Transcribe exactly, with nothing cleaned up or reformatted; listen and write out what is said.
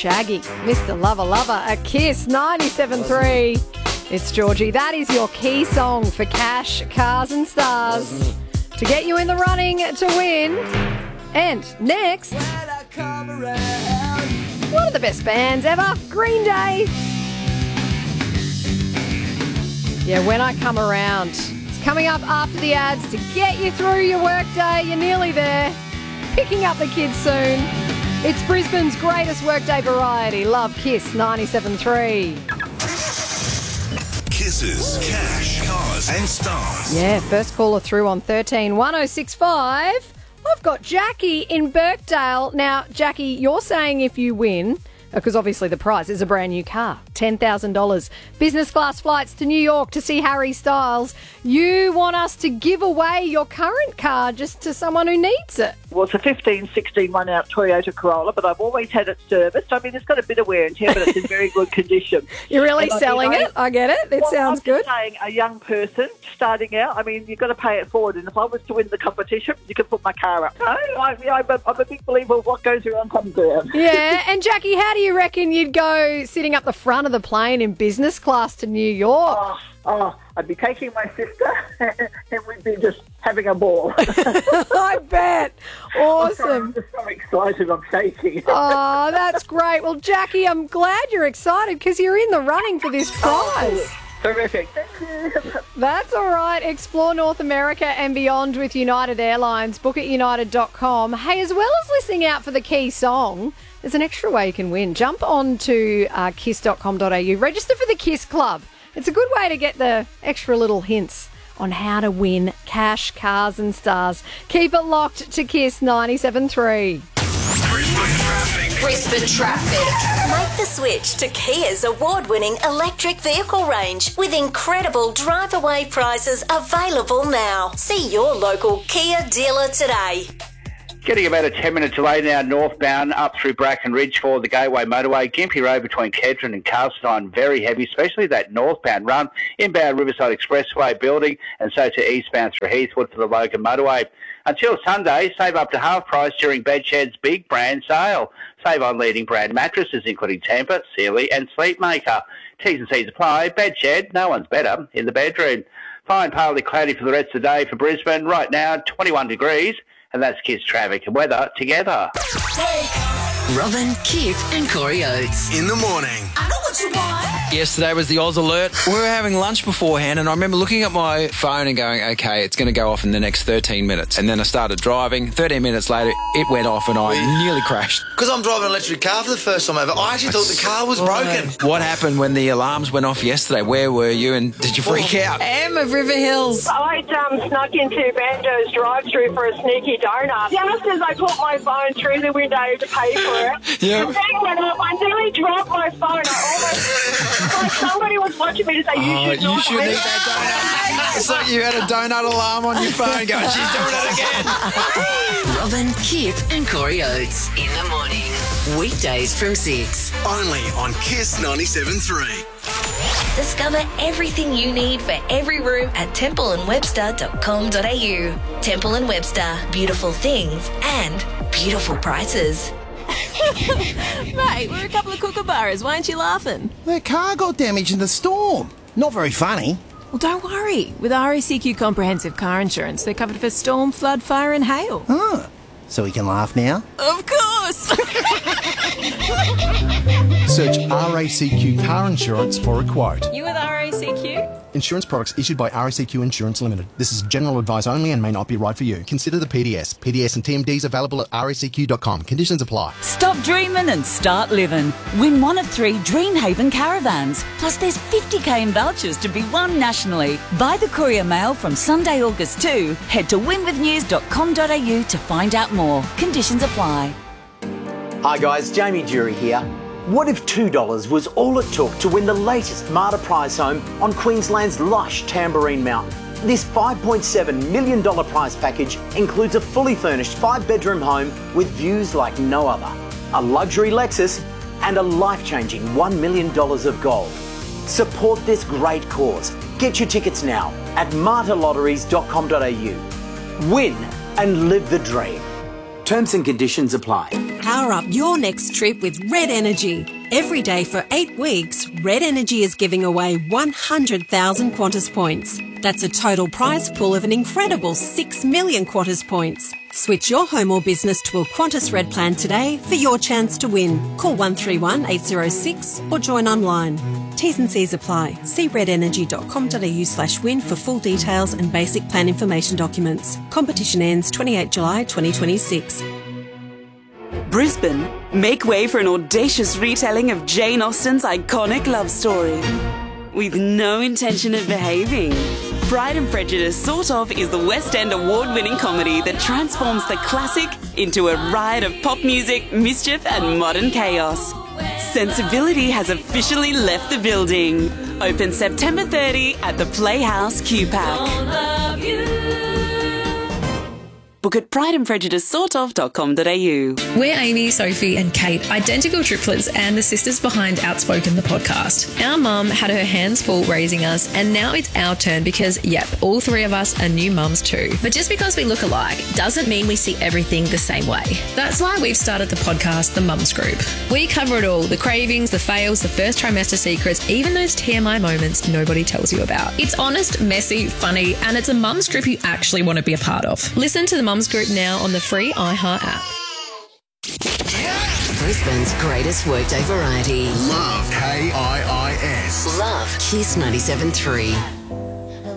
Shaggy, Mister Lover Lover, a Kiss, ninety-seven three. It's Georgie. That is your key song for cash, cars and stars to get you in the running to win. And next, one of the best bands ever, Green Day. Yeah, When I Come Around. It's coming up after the ads to get you through your workday. You're nearly there. Picking up the kids soon. It's Brisbane's greatest workday variety. Love Kiss ninety-seven three. Kisses, cash, cars and stars. Yeah, first caller through on thirteen one oh six five. I've got Jackie in Birkdale. Now, Jackie, you're saying if you win, because obviously the prize is a brand new car, ten thousand dollars. Business class flights to New York to see Harry Styles. You want us to give away your current car just to someone who needs it. Well, it's a fifteen sixteen run-out Toyota Corolla, but I've always had it serviced. I mean, it's got a bit of wear and tear, but it's in very good condition. You're really and selling I mean, it? I get it. It well, sounds I'm good. Just saying, a young person starting out, I mean, you've got to pay it forward. And if I was to win the competition, you could put my car up. No, I, I'm, a, I'm a big believer of what goes around comes around. Yeah, and Jackie, how do you reckon you'd go sitting up the front of the plane in business class to New York? Oh, oh I'd be taking my sister and we'd be just having a ball. I bet. Awesome. I'm just so excited, I'm shaking. Oh, that's great. Well, Jackie, I'm glad you're excited because you're in the running for this prize. Terrific. Thank you. That's all right. Explore North America and beyond with United Airlines. Book at united dot com. Hey, as well as listening out for the key song, there's an extra way you can win. Jump on to uh, kiss dot com dot a u. Register for the Kiss Club. It's a good way to get the extra little hints on how to win cash, cars and stars. Keep it locked to Kiss ninety-seven three. Brisbane traffic. Brisbane traffic. Make the switch to Kia's award-winning electric vehicle range with incredible drive-away prices available now. See your local Kia dealer today. Getting about a ten minute delay now northbound up through Bracken Ridge for the Gateway Motorway. Gympie Road between Kedron and Carlstein, very heavy, especially that northbound run. Inbound Riverside Expressway building, and so to eastbound through Heathwood for the Logan Motorway. Until Sunday, save up to half price during Bedshed's big brand sale. Save on leading brand mattresses including Tampa, Sealy and Sleepmaker. T's and C's apply. Bedshed, no one's better in the bedroom. Fine, partly cloudy for the rest of the day for Brisbane. Right now, twenty-one degrees. And that's Kiss traffic and weather together. Robin, Kip and Corey Oates. In the morning. I know what you want. Yesterday was the Oz alert. We were having lunch beforehand and I remember looking at my phone and going, okay, it's going to go off in the next thirteen minutes. And then I started driving. thirteen minutes later, it went off and I nearly crashed. Because I'm driving an electric car for the first time ever, I actually thought the car was broken. What happened when the alarms went off yesterday? Where were you and did you freak out? Em of River Hills. I um, snuck into Banjo's drive-thru for a sneaky donut. Just as I put my phone through the window to pay for it, Yep. the thing went up. I nearly dropped my phone. I almost, like somebody was watching me to say, you Oh, should you not should eat eat that donut. It's like you had a donut alarm on your phone going, she's doing it again. Robin, Kip and Corey Oates. In the morning. Weekdays from six. Only on Kiss ninety-seven three. Discover everything you need for every room at temple and webster dot com dot a u. Temple and Webster. Beautiful things and beautiful prices. Mate, we're a couple of kookaburras. Why aren't you laughing? Their car got damaged in the storm. Not very funny. Well, don't worry. With R A C Q Comprehensive Car Insurance, they're covered for storm, flood, fire and hail. Huh. So we can laugh now? Of course! Search R A C Q Car Insurance for a quote. You with R A C Q? Insurance products issued by R A C Q Insurance Limited. This is general advice only and may not be right for you. Consider the P D S. P D S and T M Ds available at R A C Q dot com. Conditions apply. Stop dreaming and start living. Win one of three Dreamhaven caravans. Plus there's fifty k in vouchers to be won nationally. Buy the Courier Mail from Sunday, August second. Head to win with news dot com dot a u to find out more. Conditions apply. Hi guys, Jamie Jury here. What if two dollars was all it took to win the latest Marta prize home on Queensland's lush Tamborine Mountain? This five point seven million dollars prize package includes a fully furnished five-bedroom home with views like no other, a luxury Lexus and a life-changing one million dollars of gold. Support this great cause. Get your tickets now at marta lotteries dot com dot a u. Win and live the dream. Terms and conditions apply. Power up your next trip with Red Energy. Every day for eight weeks, Red Energy is giving away one hundred thousand Qantas points. That's a total prize pool of an incredible six million Qantas points. Switch your home or business to a Qantas Red plan today for your chance to win. Call one three one eight zero six or join online. T's and C's apply. See redenergy.com.au slash win for full details and basic plan information documents. Competition ends twenty-eighth of July twenty twenty-six. Brisbane, make way for an audacious retelling of Jane Austen's iconic love story. With no intention of behaving. Pride and Prejudice Sort Of is the West End award-winning comedy that transforms the classic into a riot of pop music, mischief and modern chaos. Sensibility has officially left the building. Open September thirtieth at the Playhouse Q PAC. Book at pride and prejudice sort of dot com dot a u. We're Amy, Sophie and Kate, identical triplets and the sisters behind Outspoken, the podcast. Our mum had her hands full raising us and now it's our turn because, yep, all three of us are new mums too. But just because we look alike doesn't mean we see everything the same way. That's why we've started the podcast, The Mums Group. We cover it all, the cravings, the fails, the first trimester secrets, even those T M I moments nobody tells you about. It's honest, messy, funny, and it's a mums group you actually want to be a part of. Listen to The Mums Group now on the free iHeart app. Brisbane's greatest workday variety. Love K I I S. Love Kiss ninety-seven point three.